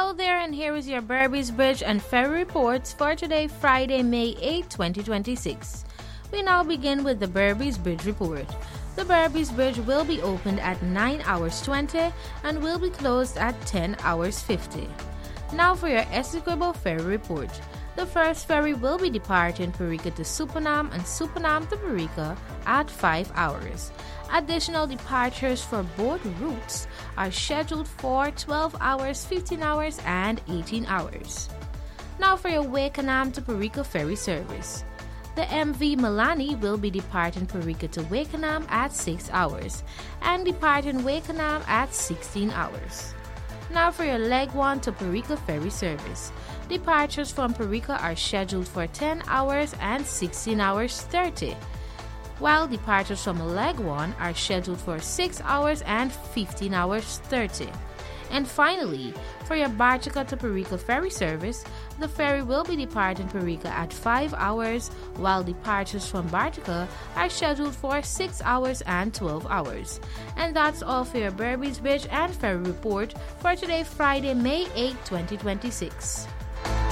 Hello there, and here is your Berbice Bridge and Ferry reports for today, Friday, May 8, 2026. We now begin with the Berbice Bridge report. The Berbice Bridge will be opened at 9 hours 20 and will be closed at 10 hours 50. Now for your Essequibo Ferry report. The first ferry will be departing Parika to Supanam and Supanam to Parika at 5 hours. Additional departures for both routes are scheduled for 12 hours, 15 hours, and 18 hours. Now for your Wakenham to Parika ferry service. The MV Milani will be departing Parika to Wakenham at 6 hours and departing Wakenham at 16 hours. Now for your Leg 1 to Parika ferry service. Departures from Parika are scheduled for 10 hours and 16 hours 30, while departures from Leg 1 are scheduled for 6 hours and 15 hours 30. And finally, for your Bartica to Parika ferry service, the ferry will be departing Parika at 5 hours, while departures from Bartica are scheduled for 6 hours and 12 hours. And that's all for your Berbice Bridge and Ferry report for today, Friday, May 8, 2026.